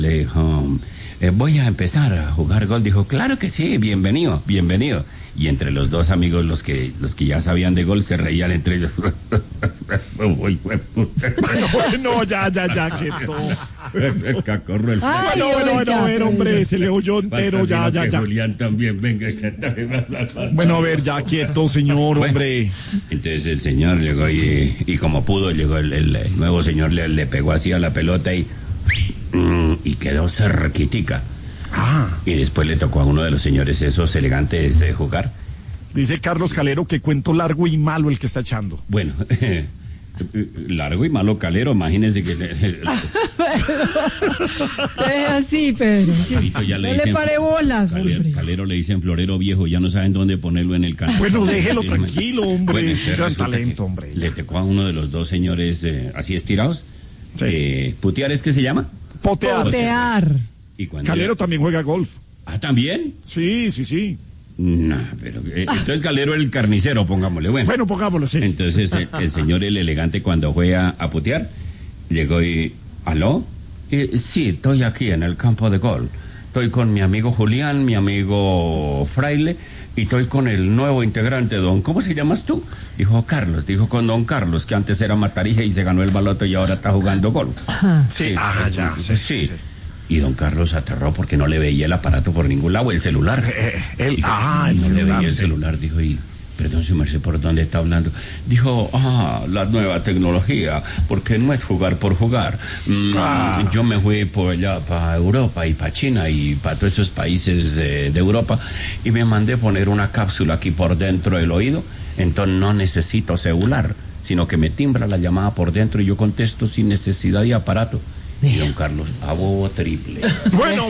Le dijo, voy a empezar a jugar golf. Dijo, claro que sí, bienvenido, bienvenido. Y entre los dos amigos, los que ya sabían de golf, se reían entre ellos. No, ya, quieto. Cacorro el Bueno, a ver, hombre, se le oyó entero, ya. Julián también, venga. Bueno, a ver, ya quieto, señor, hombre. Entonces el señor llegó y como pudo, llegó el nuevo señor, le pegó así a la pelota y quedó cerquitica. Y después le tocó a uno de los señores esos elegantes de jugar. Dice Carlos Calero que cuento largo y malo el que está echando. Bueno, largo y malo Calero, imagínense que... Es así, Pedro. Ya no le pare bolas, Calero le dicen florero viejo, ya no saben dónde ponerlo en el canal. Bueno, déjelo tranquilo, hombre. Bueno, es gran talento, hombre. Le tocó a uno de los dos señores así estirados. Sí. ¿Putear es que se llama? Potear. Calero también juega golf. ¿Ah, también? Sí. No, pero entonces Calero el carnicero, pongámosle. Bueno, pongámoslo, sí. Entonces el señor, el elegante, cuando fue a putear, llegó y... ¿Aló? Sí, estoy aquí en el campo de golf. Estoy con mi amigo Julián, mi amigo Fraile, y estoy con el nuevo integrante, ¿cómo se llamas tú? Dijo Carlos, dijo con don Carlos, que antes era Matarija y se ganó el baloto y ahora está jugando golf. Sí. Sí. Y don Carlos aterró porque no le veía el aparato por ningún lado, el celular. El no celular, le veía el celular, dijo, perdón, su merced, ¿por dónde está hablando? Dijo, la nueva tecnología, porque no es jugar por jugar. Yo me fui por allá para Europa y para China y para todos esos países de Europa y me mandé poner una cápsula aquí por dentro del oído, entonces no necesito celular, sino que me timbra la llamada por dentro y yo contesto sin necesidad de aparato. Y don Carlos, a bobo triple. Bueno.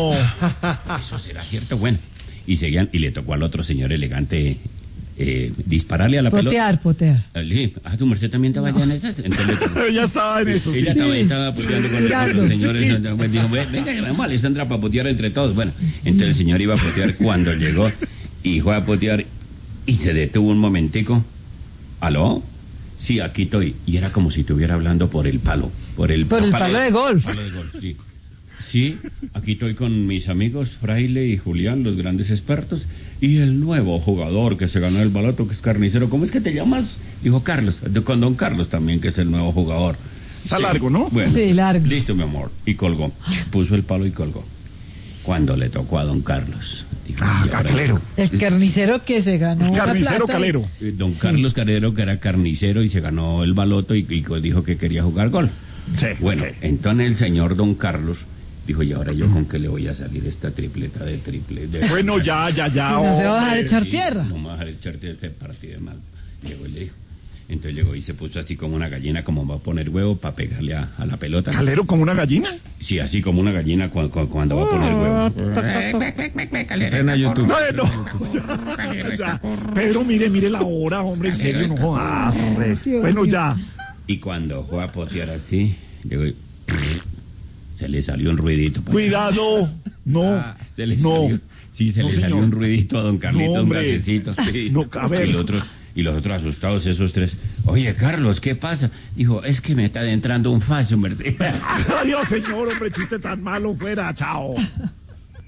Eso será cierto, bueno. Y seguían, y le tocó al otro señor elegante dispararle a la pelota. Potear. Tu merced también estaba allá en esas. Ya estaba en eso, sí. Estaba poteando con los señores. Pues dijo, venga, vamos a Alessandra para potear entre todos. Bueno, entonces el señor iba a potear cuando llegó y fue a potear y se detuvo un momentico. ¿Aló? Sí, aquí estoy. Y era como si estuviera hablando por el palo. Por el palo de golf. Palo de golf, sí. Sí, aquí estoy con mis amigos Fraile y Julián, los grandes expertos, y el nuevo jugador que se ganó el baloto, que es carnicero. ¿Cómo es que te llamas? Dijo Carlos, con don Carlos también, que es el nuevo jugador. Está largo, ¿no? Bueno, sí, largo. Listo, mi amor. Y colgó. Puso el palo y colgó. Cuando le tocó a don Carlos. Dijo, Calero. El carnicero que se ganó el carnicero la plata. Calero. Don Carlos Calero, que era carnicero y se ganó el baloto y dijo que quería jugar golf. Sí. Bueno, entonces el señor don Carlos dijo, ¿y ahora yo con qué le voy a salir esta tripleta de triple? Bueno, ya. Si no se va a dejar echar tierra. No me va a dejar echar tierra este partido de mal. Llegó y le dijo. Entonces llegó y se puso así como una gallina, como va a poner huevo para pegarle a la pelota. ¿Calero como una gallina? Sí, así como una gallina cuando va a poner huevo. Entrena YouTube. Bueno, ya. Pedro, mire la hora, hombre, en serio, no jodas, hombre. Bueno, ya. Y cuando fue a potear así, llegó y se le salió un ruidito. Cuidado, no. Se le salió, sí, se le salió un ruidito a don Carlitos, un gasecito. Sí. No, a ver. Y los otros asustados, esos tres. Oye, Carlos, ¿qué pasa? Dijo, es que me está entrando un faso, merced. Adiós, señor, hombre, chiste tan malo, fuera, chao.